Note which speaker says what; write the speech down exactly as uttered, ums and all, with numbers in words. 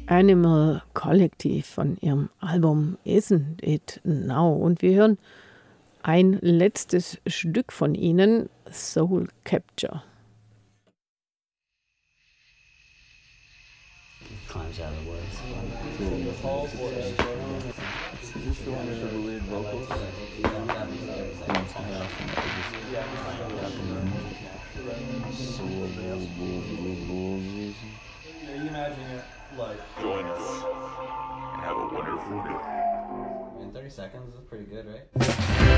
Speaker 1: Animal Collective von ihrem Album Isn't It Now. Und wir hören ein letztes Stück von ihnen, Soul Capture.
Speaker 2: Climbs out of the woods.
Speaker 3: Is this the one with the lead vocals?
Speaker 4: You imagine it like
Speaker 5: join us and have a wonderful day.
Speaker 2: In thirty seconds is pretty good, right?